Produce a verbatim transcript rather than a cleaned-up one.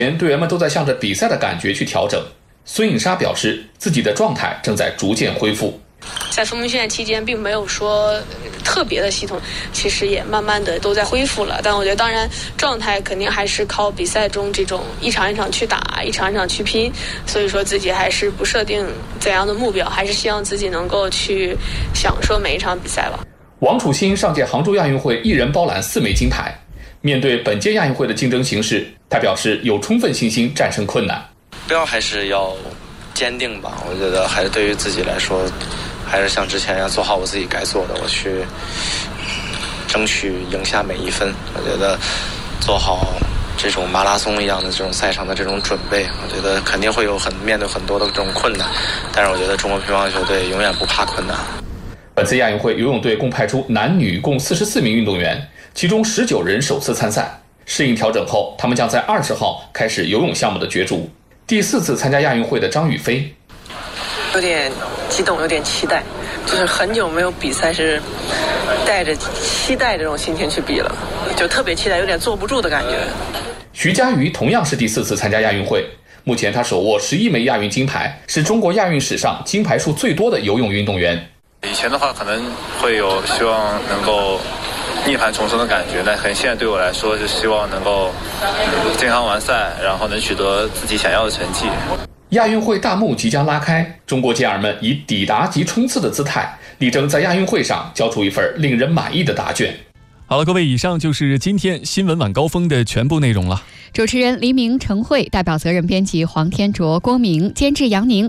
队员们都在向着比赛的感觉去调整。孙颖莎表示，自己的状态正在逐渐恢复。 在封闭训练期间，并没有说特别的系统，其实也慢慢的都在恢复了。但我觉得，当然状态肯定还是靠比赛中这种一场一场去打，一场一场去拼。所以说自己还是不设定怎样的目标，还是希望自己能够去享受每一场比赛吧。 王楚钦上届杭州亚运会一人包揽四枚金牌，面对本届亚运会的竞争形势，他表示有充分信心战胜困难。 目标还是要坚定吧，我觉得还是对于自己来说，还是像之前一样做好我自己该做的，我去争取赢下每一分。我觉得做好这种马拉松一样的这种赛场的这种准备，我觉得肯定会有很面对很多的这种困难，但是我觉得中国乒乓球队永远不怕困难。 本次亚运会游泳队共派出男女共四十四名运动员，其中十九人首次参赛。适应调整后，他们将在二十号开始游泳项目的角逐。第四次参加亚运会的张雨霏， 有点激动，有点期待，就是很久没有比赛是带着期待这种心情去比了，就特别期待，有点坐不住的感觉。 徐嘉余同样是第四次参加亚运会，目前他手握十一枚亚运金牌，是中国亚运史上金牌数最多的游泳运动员。 以前的话可能会有希望能够涅槃重生的感觉，但可能现在对我来说是希望能够健康完赛，然后能取得自己想要的成绩。 亚运会大幕即将拉开，中国健儿们以抵达及冲刺的姿态，力争在亚运会上交出一份令人满意的答卷。 好了，各位，以上就是今天新闻晚高峰的全部内容了。 主持人黎明、陈慧，代表责任编辑黄天卓、郭明，监制杨宁。